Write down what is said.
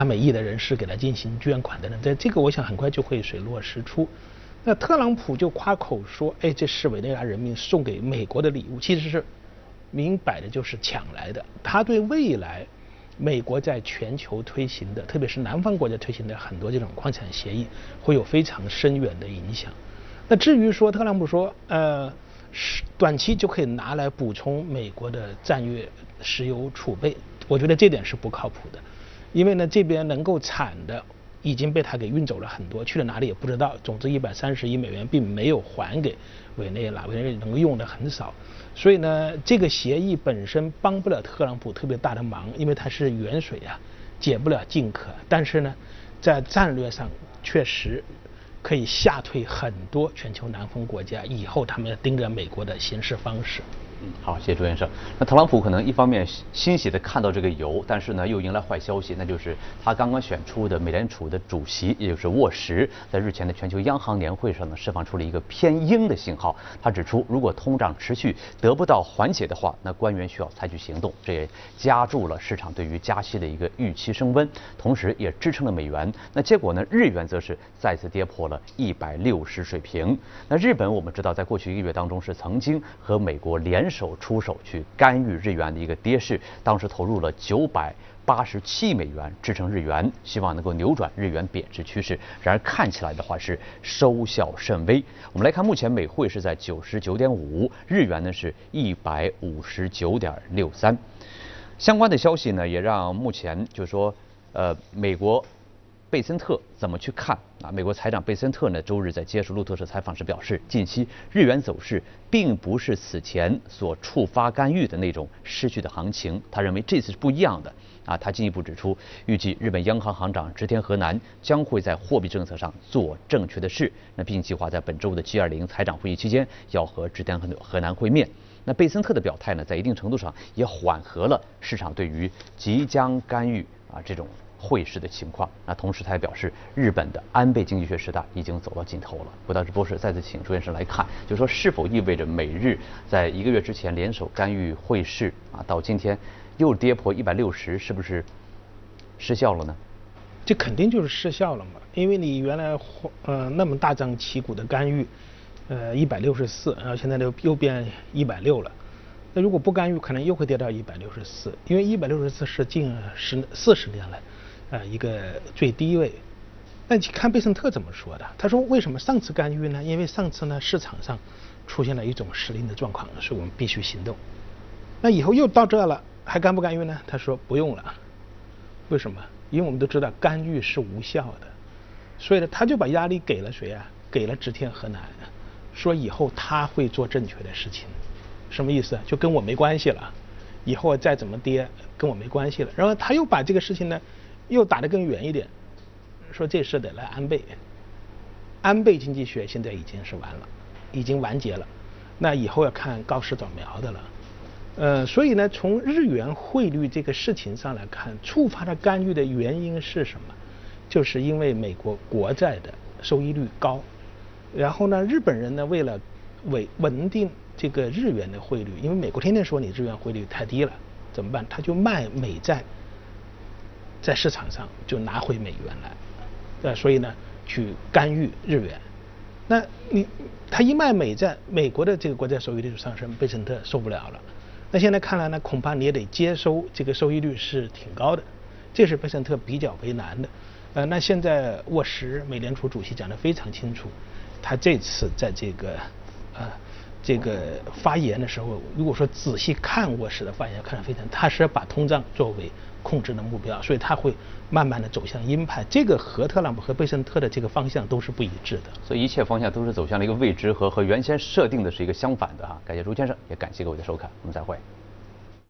美裔的人士给他进行捐款等等，这个我想很快就会水落石出。那特朗普就夸口说，哎，这是委内瑞拉人民送给美国的礼物，其实是明摆的就是抢来的。他对未来美国在全球推行的，特别是南方国家推行的很多这种矿产协议，会有非常深远的影响。那至于说特朗普说，短期就可以拿来补充美国的战略石油储备，我觉得这点是不靠谱的，因为呢这边能够产的已经被他给运走了很多，去了哪里也不知道。总之130亿美元并没有还给委内瑞拉，委内瑞拉能够用的很少，所以呢这个协议本身帮不了特朗普特别大的忙，因为它是远水啊，解不了近渴。但是呢在战略上确实可以吓退很多全球南方国家，以后他们要盯着美国的行事方式。 好，谢谢朱先生。那特朗普可能一方面欣喜地看到这个油，但是呢又迎来坏消息，那就是他刚刚选出的美联储的主席，也就是沃什，在日前的全球央行年会上呢释放出了一个偏鹰的信号。他指出，如果通胀持续得不到缓解的话，那官员需要采取行动，这也加注了市场对于加息的一个预期升温，同时也支撑了美元。那结果呢，日元则是再次跌破了160水平。那日本我们知道，在过去1个月当中是曾经和美国联手出手去干预日元的一个跌势，当时投入了987美元支撑日元，希望能够扭转日元贬值趋势。然而看起来的话是收效甚微。我们来看，目前美汇是在99.5，日元呢是159.63。相关的消息呢，也让目前就是说，美国贝森特怎么去看啊？美国财长贝森特呢，周日在接受路透社采访时表示，近期日元走势并不是此前所触发干预的那种失去的行情，他认为这次是不一样的啊。他进一步指出，预计日本央行行长植田和男将会在货币政策上做正确的事，那并计划在本周的G20财长会议期间要和植田和男会面。那贝森特的表态呢，在一定程度上也缓和了市场对于即将干预这种汇市的情况。那同时他也表示，日本的安倍经济学时代已经走到尽头了。回到直播室，再次请朱先生来看，就是说是否意味着美日在1个月之前联手干预汇市到今天又跌破160，是不是失效了呢？ 这肯定就是失效了嘛，因为你原来那么大张旗鼓的干预，164，然后现在又变160了。那如果不干预，可能又会跌到164，因为164是近40年来一个最低位。那你看贝森特怎么说的？他说为什么上次干预呢？因为上次呢市场上出现了一种失灵的状况，所以我们必须行动。那以后又到这了，还干不干预呢？他说不用了。为什么？因为我们都知道干预是无效的，所以呢他就把压力给了谁啊？给了植田和男，说以后他会做正确的事情。什么意思？就跟我没关系了，以后再怎么跌跟我没关系了。然后他又把这个事情呢又打得更远一点，说这事得来安倍经济学现在已经是完了，已经完结了，那以后要看高市早苗的了。所以呢从日元汇率这个事情上来看，触发它干预的原因是什么？就是因为美国国债的收益率高，然后呢日本人呢为了稳定这个日元的汇率，因为美国天天说你日元汇率太低了，怎么办？他就卖美债，在市场上就拿回美元来，所以呢去干预日元。那他一卖美债，美国的这个国债收益率就上升，贝森特受不了了。那现在看来呢，恐怕你也得接收这个收益率是挺高的，这是贝森特比较为难的。那现在沃什美联储主席讲得非常清楚，他这次在这个发言的时候，如果说仔细看沃什的发言，看得非常，他是把通胀作为控制的目标，所以他会慢慢的走向鹰派。这个和特朗普和贝森特的这个方向都是不一致的， 所以一切方向都是走向了一个未知和原先设定的是一个相反的哈。感谢朱先生，也感谢各位的收看，我们再会。